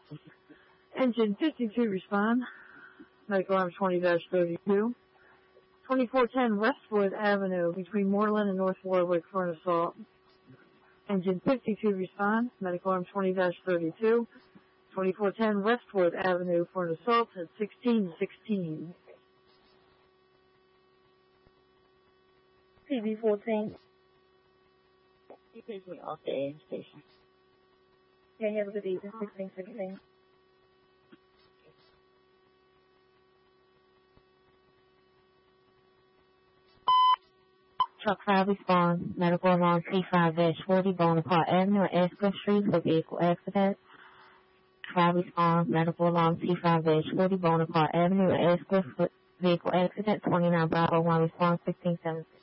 Engine 52 respond. Medical arm 20-32. 2410 Westwood Avenue between Moreland and North Warwick for an assault. Engine 52 respond. Medical arm 20-32. 2410 Westwood Avenue for an assault at 1616. PB-14. You takes me off the AM station. Yeah, have a good evening, 1616. Truck 5 respond. Medical alarm C5-40 Bonaparte Avenue and Escort Street for vehicle accident. 5 respond. Medical alarm C5-40 Bonaparte Avenue and Escort for vehicle accident. 29 Bravo 1 response 1617.